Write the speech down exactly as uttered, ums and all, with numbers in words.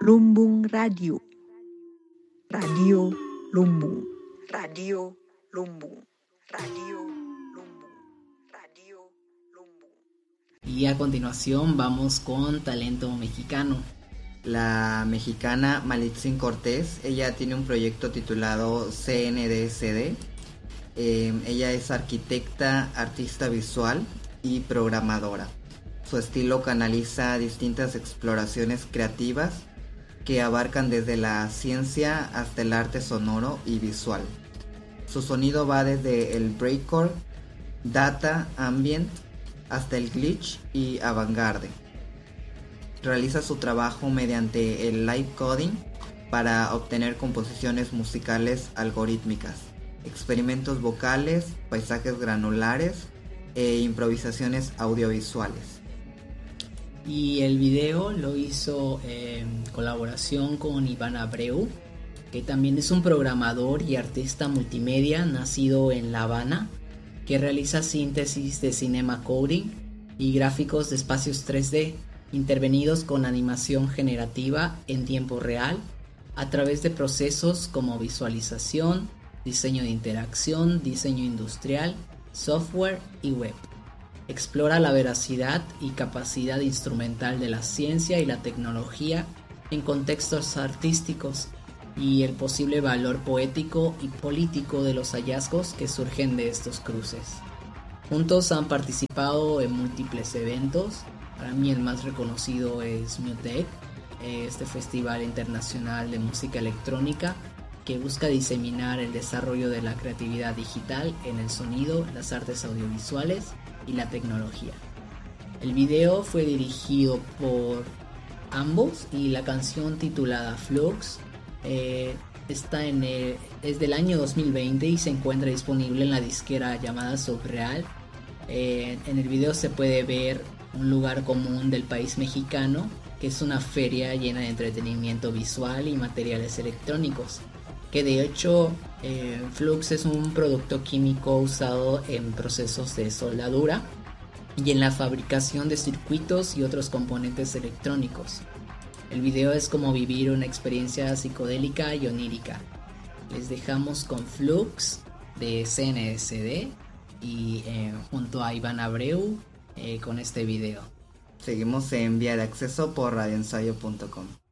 Lumbung Radio. Radio Lumbung. Radio Lumbung. Radio Lumbung. Radio Lumbung. Y a continuación vamos con talento mexicano. La mexicana Malitzin Cortés, ella tiene un proyecto titulado C N D S D. Eh, ella es arquitecta, artista visual y programadora. Su estilo canaliza distintas exploraciones creativas que abarcan desde la ciencia hasta el arte sonoro y visual. Su sonido va desde el breakcore, data, ambient, hasta el glitch y avant-garde. Realiza su trabajo mediante el live coding para obtener composiciones musicales algorítmicas, experimentos vocales, paisajes granulares e improvisaciones audiovisuales. Y el video lo hizo en colaboración con Iván Abreu, que también es un programador y artista multimedia nacido en La Habana, que realiza síntesis de cinema coding y gráficos de espacios tres D, intervenidos con animación generativa en tiempo real, a través de procesos como visualización, diseño de interacción, diseño industrial, software y web. Explora la veracidad y capacidad instrumental de la ciencia y la tecnología en contextos artísticos y el posible valor poético y político de los hallazgos que surgen de estos cruces. Juntos han participado en múltiples eventos. Para mí el más reconocido es Mutec, este festival internacional de música electrónica que busca diseminar el desarrollo de la creatividad digital en el sonido, las artes audiovisuales y la tecnología. El video fue dirigido por ambos y la canción titulada Flux eh, está en el, es del año dos mil veinte y se encuentra disponible en la disquera llamada Subreal. Eh, en el video se puede ver un lugar común del país mexicano, que es una feria llena de entretenimiento visual y materiales electrónicos, que de hecho eh, Flux es un producto químico usado en procesos de soldadura y en la fabricación de circuitos y otros componentes electrónicos. El video es como vivir una experiencia psicodélica y onírica. Les dejamos con Flux de C N D S D y eh, junto a Iván Abreu eh, con este video. Seguimos en Vía de Acceso por radio ensayo punto com.